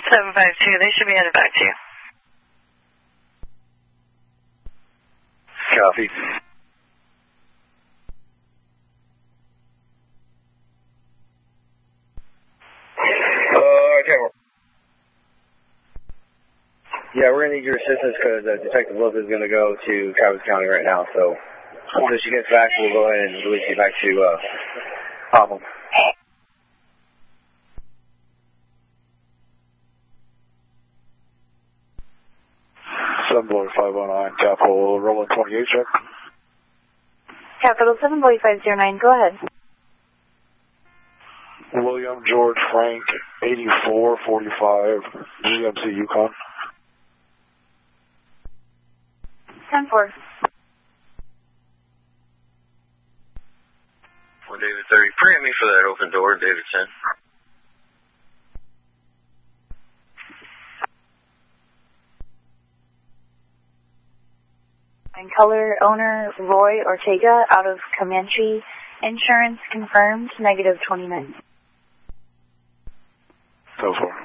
752, they should be headed back to you. Copy. Okay. Yeah, we're going to need your assistance because Detective Love is going to go to Travis County right now. So when she gets back, we'll go ahead and release you back to Popham. 74509, Capital, rolling 28 check. Capital 74509, go ahead. William George Frank, 8445, GMC Yukon. 10-4. Well, David 30, pre me for that open door, David 10. And color owner Roy Ortega out of Comanche. Insurance confirmed, -29. So far.